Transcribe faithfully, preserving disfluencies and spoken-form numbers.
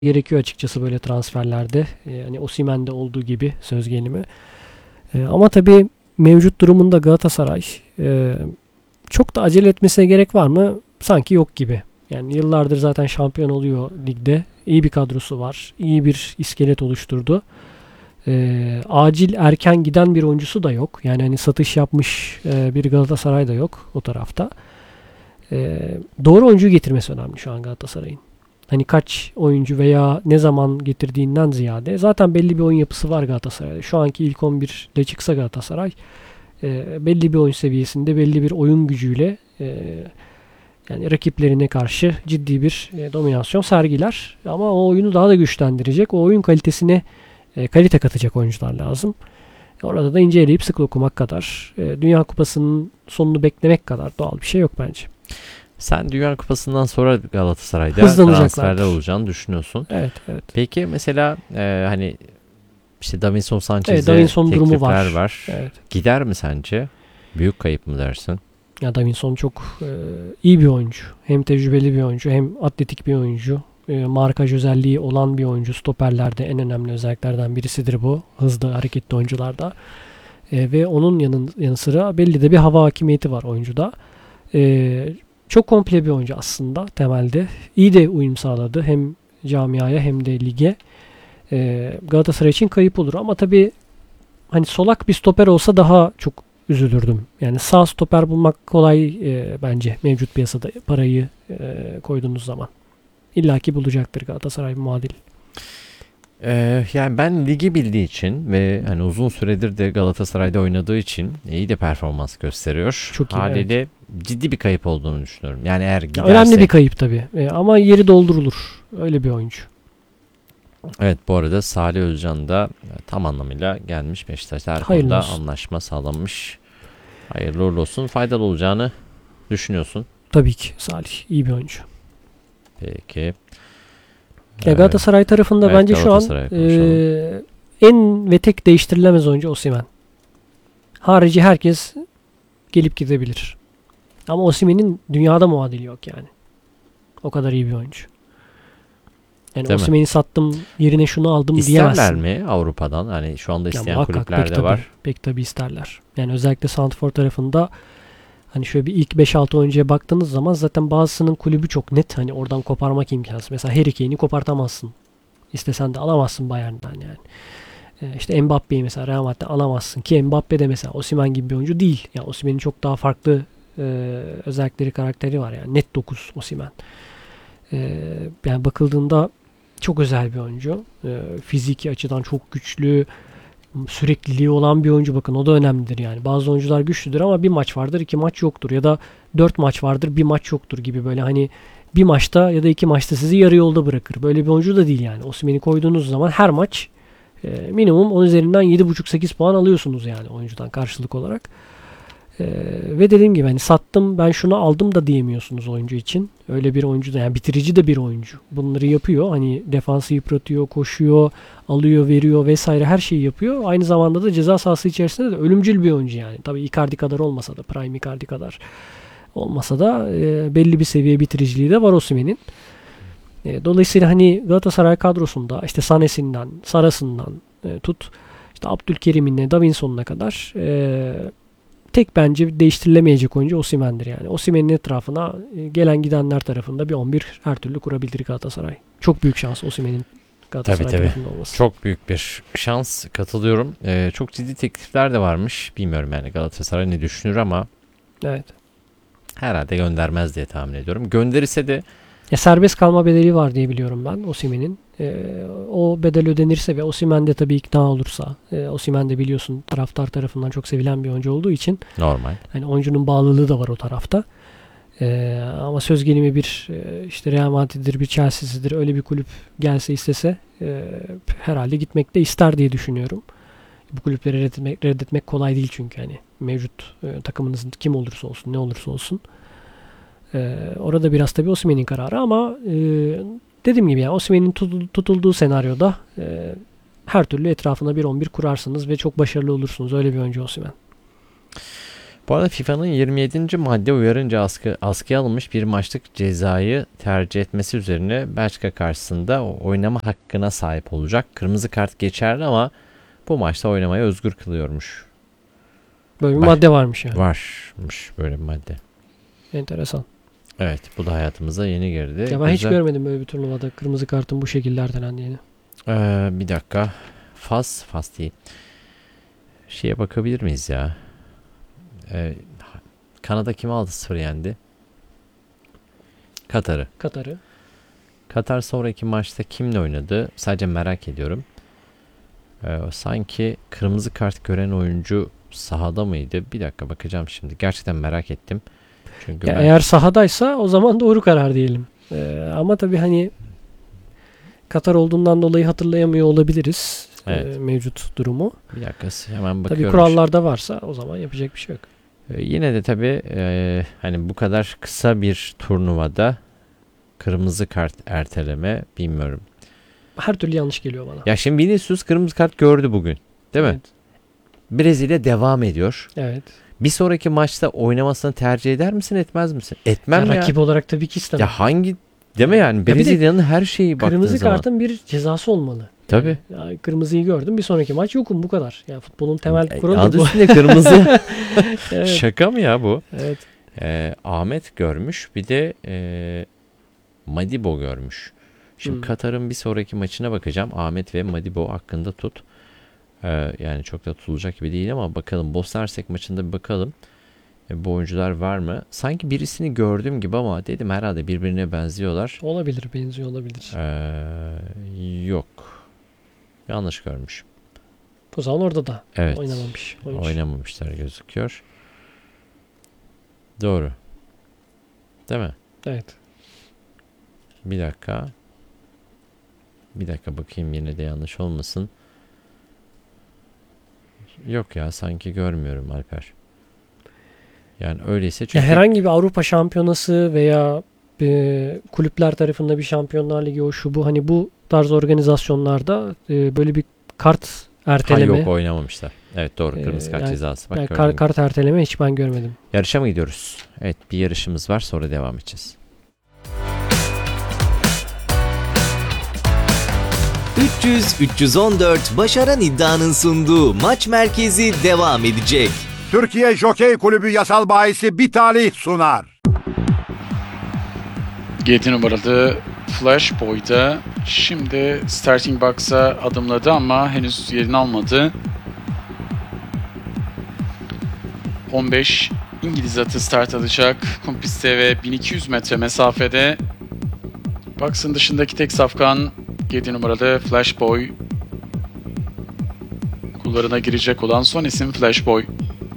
gerekiyor açıkçası böyle transferlerde. E, hani Osimhen'de olduğu gibi söz gelimi. E, ama tabii mevcut durumunda Galatasaray e, çok da acele etmesine gerek var mı? Sanki yok gibi. Yani yıllardır zaten şampiyon oluyor ligde. İyi bir kadrosu var. İyi bir iskelet oluşturdu. E, acil erken giden bir oyuncusu da yok. Yani hani satış yapmış e, bir Galatasaray da yok o tarafta. E, doğru oyuncuyu getirmesi önemli şu an Galatasaray'ın. Hani kaç oyuncu veya ne zaman getirdiğinden ziyade zaten belli bir oyun yapısı var Galatasaray'da. Şu anki ilk on birde çıksa Galatasaray e, belli bir oyun seviyesinde belli bir oyun gücüyle e, yani rakiplerine karşı ciddi bir e, dominasyon sergiler. Ama o oyunu daha da güçlendirecek. O oyun kalitesine e, kalite katacak oyuncular lazım. Orada da ince eleyip sık okumak kadar, e, Dünya Kupası'nın sonunu beklemek kadar doğal bir şey yok bence. Sen Dünya Kupası'ndan sonra Galatasaray'da Hızlanacaklardır. transferler olacağını düşünüyorsun. Evet, evet. Peki mesela e, hani işte Davinson Evet, Sanchez'e Davinson durumu teklifler var. var. Evet. Gider mi sence? Büyük kayıp mı dersin? Ya Davinson çok e, iyi bir oyuncu. Hem tecrübeli bir oyuncu, hem atletik bir oyuncu. E, markaj özelliği olan bir oyuncu. Stoperlerde en önemli özelliklerden birisidir bu. Hızlı, hareketli oyuncularda. E, ve onun yanı, yanı sıra belli de bir hava hakimiyeti var oyuncuda. E, çok komple bir oyuncu aslında temelde. İyi de uyum sağladı. Hem camiaya hem de lige. E, Galatasaray için kayıp olur. Ama tabii hani solak bir stoper olsa daha çok üzülürdüm. Yani sağ stoper bulmak kolay e, bence mevcut piyasada parayı e, koyduğunuz zaman. İlla ki bulacaktır Galatasaray bir muadil. Ee, yani ben ligi bildiği için ve hani uzun süredir de Galatasaray'da oynadığı için iyi de performans gösteriyor. Çok iyi, Haliyle ciddi bir kayıp olduğunu düşünüyorum. Yani eğer Ya giderse... önemli bir kayıp tabii. E, ama yeri doldurulur. Öyle bir oyuncu. Evet, bu arada Salih Özcan da tam anlamıyla gelmiş Beşiktaş'ta her Hayırlı konuda olsun. anlaşma sağlanmış. Hayırlı uğurlu olsun. Faydalı olacağını düşünüyorsun. Tabii ki Salih iyi bir oyuncu. Peki. Ya Ee, Galatasaray tarafında evet, bence şu an Galatasaray'a konuşalım. e, en ve tek değiştirilemez oyuncu Osimhen. Harici herkes gelip gidebilir. Ama Osimhen'in dünyada muadili yok yani. O kadar iyi bir oyuncu. Yani Değil mi? Osimhen'i sattım yerine şunu aldım İsterler diyemezsin. mi Avrupa'dan? Hani şu anda Ya isteyen muhakkak kulüpler pek de tabii, var. pek tabii isterler. Yani özellikle Santrfor tarafında hani şöyle bir ilk beş altı oyuncuya baktığınız zaman zaten bazısının kulübü çok net. Hani oradan koparmak imkansız. Mesela Harry Kane'i kopartamazsın. İstesen de alamazsın Bayern'den yani. Ee, işte Mbappe'yi mesela Real Madrid'den alamazsın. Ki Mbappe de mesela Osimhen gibi bir oyuncu değil. Yani Osimhen'in çok daha farklı e, özellikleri, karakteri var yani. Net dokuz Osimhen. Ee, yani bakıldığında çok özel bir oyuncu. Ee, fiziki açıdan çok güçlü, sürekliliği olan bir oyuncu, bakın o da önemlidir yani. Bazı oyuncular güçlüdür ama bir maç vardır, iki maç yoktur ya da dört maç vardır, bir maç yoktur gibi, böyle hani bir maçta ya da iki maçta sizi yarı yolda bırakır. Böyle bir oyuncu da değil yani. Osimhen'i koyduğunuz zaman her maç e, minimum on üzerinden yedi buçuk sekiz puan alıyorsunuz yani oyuncudan karşılık olarak. E, ve dediğim gibi hani sattım ben şunu aldım da diyemiyorsunuz oyuncu için. Öyle bir oyuncu da, yani bitirici de bir oyuncu. Bunları yapıyor. Hani defansı yıpratıyor, koşuyor, alıyor, veriyor vesaire, her şeyi yapıyor. Aynı zamanda da ceza sahası içerisinde de ölümcül bir oyuncu yani. Tabii Icardi kadar olmasa da, Prime Icardi kadar olmasa da e, belli bir seviye bitiriciliği de var Osimhen'in. E, dolayısıyla hani Galatasaray kadrosunda işte Sané'sinden, Saras'ından e, tut işte Abdülkerim'ine, Davinson'una kadar e, tek bence değiştirilemeyecek oyuncu Osimhen'dir yani. Osimhen'in etrafına e, gelen gidenler tarafında bir on bir her türlü kurabilir Galatasaray. Çok büyük şans Osimhen'in Galatasaray Tabii, tabii. tarafında olması. Çok büyük bir şans, katılıyorum. Ee, çok ciddi teklifler de varmış. Bilmiyorum yani Galatasaray ne düşünür ama Evet. herhalde göndermez diye tahmin ediyorum. Gönderirse de Ya serbest kalma bedeli var diye biliyorum ben Osimhen'in. Ee, o bedel ödenirse ve Osimhen de tabii ikna olursa. E, Osimhen de biliyorsun taraftar tarafından çok sevilen bir oyuncu olduğu için normal. hani oyuncunun bağlılığı da var o tarafta. Ee, ama söz gelimi bir e, işte Real Madrid'dir, bir Chelsea'sidir, öyle bir kulüp gelse istese e, herhalde gitmek de ister diye düşünüyorum. Bu kulüpleri reddetmek, reddetmek kolay değil çünkü hani mevcut e, takımınızın kim olursa olsun, ne olursa olsun. Ee, orada biraz tabii Osimhen'in kararı ama e, dediğim gibi yani Osimhen'in tutul- tutulduğu senaryoda e, her türlü etrafına bir on bir kurarsınız ve çok başarılı olursunuz. Öyle bir oyuncu Osimhen. Bu arada FIFA'nın yirmi yedinci madde uyarınca askı, askıya alınmış bir maçlık cezayı tercih etmesi üzerine Belçika karşısında oynama hakkına sahip olacak. Kırmızı kart geçerli ama bu maçta oynamaya özgür kılıyormuş. Böyle bir Var. madde varmış yani. Varmış böyle bir madde. Enteresan. Evet, bu da hayatımıza yeni girdi. Ya ben hiç Güzel. görmedim böyle bir turnuvada kırmızı kartın bu şekilde ertelendiğini. Ee, bir dakika. Fas, Fas değil. Şeye bakabilir miyiz ya? Ee, Kanada kimi aldı sıfır yendi? Katar'ı. Katar'ı. Katar sonraki maçta kimle oynadı? Sadece merak ediyorum. Ee, sanki kırmızı kart gören oyuncu sahada mıydı? Bir dakika bakacağım şimdi. Gerçekten merak ettim. Çünkü Ya ben... eğer sahadaysa o zaman doğru karar diyelim. Ee, ama tabii hani Katar olduğundan dolayı hatırlayamıyor olabiliriz. Evet. Ee, mevcut durumu. Bir dakika hemen Tabii bakıyorum. kurallarda varsa o zaman yapacak bir şey yok. Ee, yine de tabii e, hani bu kadar kısa bir turnuvada kırmızı kart erteleme bilmiyorum. Her türlü yanlış geliyor bana. Ya şimdi Vinicius kırmızı kart gördü bugün. Değil mi? Evet. Brezilya devam ediyor. Evet. Bir sonraki maçta oynamasını tercih eder misin, etmez misin? Etmem Ya ya. rakip olarak tabii ki istemem. Ya hangi değil mi yani? bir de Brezilya'nın her şeyi baktığın Kırmızı zaman. kartın bir cezası olmalı. Tabii. Yani kırmızıyı gördüm. Bir sonraki maç yokum, bu kadar. Yani futbolun temel E, kuralı adı bu. üstünde kırmızı. Evet. Şaka mı ya bu? Evet. Ee, Ahmet görmüş, bir de e, Madibo görmüş. Şimdi Hmm. Katar'ın bir sonraki maçına bakacağım. Ahmet ve Madibo hakkında tut. Ee, yani çok da tutulacak gibi değil ama bakalım. Bosna Hersek maçında bir bakalım. E, bu oyuncular var mı? Sanki birisini gördüm gibi ama dedim herhalde birbirine benziyorlar. Olabilir, benziyor olabilir. Ee, yok. Yanlış görmüşüm. O zaman orada da Evet. oynamamış. oyuncu. Oynamamışlar gözüküyor. Doğru. Değil mi? Evet. Bir dakika. Bir dakika bakayım yine de yanlış olmasın. Yok ya sanki görmüyorum Alper. Yani öyleyse çünkü Ya herhangi bir Avrupa Şampiyonası veya e, kulüpler tarafında bir Şampiyonlar Ligi o şu bu, hani bu tarz organizasyonlarda e, böyle bir kart ha, erteleme, yok oynamamışlar. Evet doğru kırmızı Ee, kart yani- cezası. Bak yani gördün kar- mü? kart erteleme hiç ben görmedim. Yarışa mı gidiyoruz? Evet bir yarışımız var sonra devam edeceğiz. üç yüz üç yüz on dört Başaran İddia'nın sunduğu Maç Merkezi devam edecek. Türkiye Jokey Kulübü yasal bahisi bir talih sunar. yedi numaralı Flash Boy'da şimdi starting box'a adımladı ama henüz yerini almadı. on beş İngiliz atı start alacak. Kum pistte ve bin iki yüz metre mesafede. Box'ın dışındaki tek safkan yedi numaralı Flash Boy. Kullarına girecek olan son isim Flash Boy.